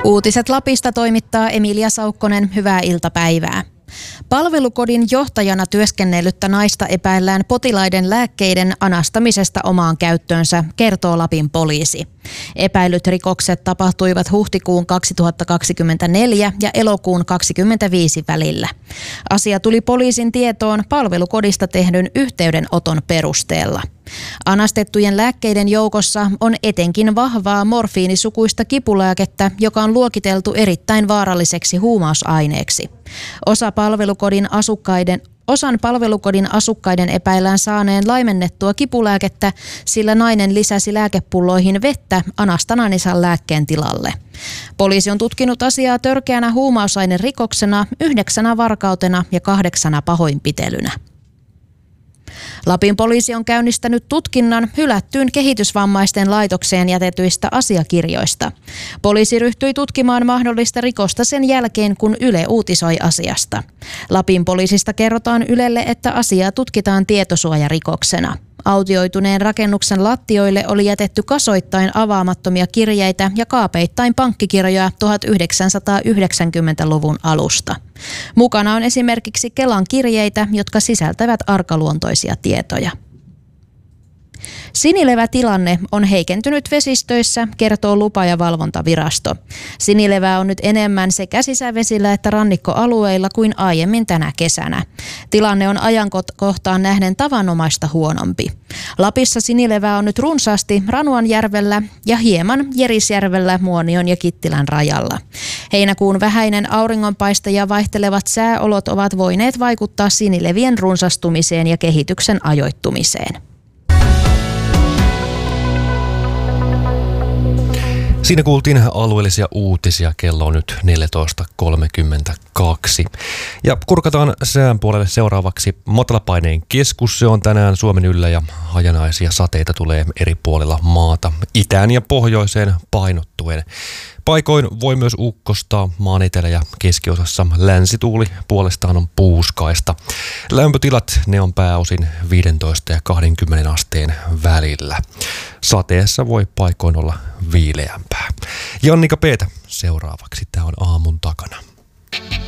Uutiset Lapista toimittaa Emilia Saukkonen. Hyvää iltapäivää. Palvelukodin johtajana työskennellyttä naista epäillään potilaiden lääkkeiden anastamisesta omaan käyttöönsä, kertoo Lapin poliisi. Epäilyt rikokset tapahtuivat huhtikuun 2024 ja elokuun 2025 välillä. Asia tuli poliisin tietoon palvelukodista tehdyn yhteydenoton perusteella. Anastettujen lääkkeiden joukossa on etenkin vahvaa morfiinisukuista kipulääkettä, joka on luokiteltu erittäin vaaralliseksi huumausaineeksi. Osan palvelukodin asukkaiden epäillään saaneen laimennettua kipulääkettä, sillä nainen lisäsi lääkepulloihin vettä anastananisen lääkkeen tilalle. Poliisi on tutkinut asiaa törkeänä huumausainerikoksena, 9 varkautena ja 8 pahoinpitelynä. Lapin poliisi on käynnistänyt tutkinnan hylättyyn kehitysvammaisten laitokseen jätetyistä asiakirjoista. Poliisi ryhtyi tutkimaan mahdollista rikosta sen jälkeen, kun Yle uutisoi asiasta. Lapin poliisista kerrotaan Ylelle, että asiaa tutkitaan tietosuojarikoksena. Autioituneen rakennuksen lattioille oli jätetty kasoittain avaamattomia kirjeitä ja kaapeittain pankkikirjoja 1990-luvun alusta. Mukana on esimerkiksi Kelan kirjeitä, jotka sisältävät arkaluontoisia tietoja. Sinilevätilanne on heikentynyt vesistöissä, kertoo Lupa- ja valvontavirasto. Sinilevää on nyt enemmän sekä sisävesillä että rannikkoalueilla kuin aiemmin tänä kesänä. Tilanne on ajankohtaan nähden tavanomaista huonompi. Lapissa sinilevää on nyt runsaasti Ranuanjärvellä ja hieman Jerisjärvellä Muonion ja Kittilän rajalla. Heinäkuun vähäinen auringonpaiste ja vaihtelevat sääolot ovat voineet vaikuttaa sinilevien runsastumiseen ja kehityksen ajoittumiseen. Siinä kuultiin alueellisia uutisia, kello on nyt 14.32. Ja kurkataan sään puolelle seuraavaksi. Matalapaineen keskus, se on tänään Suomen yllä ja hajanaisia sateita tulee eri puolilla maata, itään ja pohjoiseen painottuen. Paikoin voi myös ukkostaa maan etelä- ja keskiosassa. Länsituuli puolestaan on puuskaista. Lämpötilat, ne on pääosin 15 ja 20 asteen välillä. Sateessa voi paikoin olla viileämpää. Jannika Peetä seuraavaksi. Tämä on aamun takana.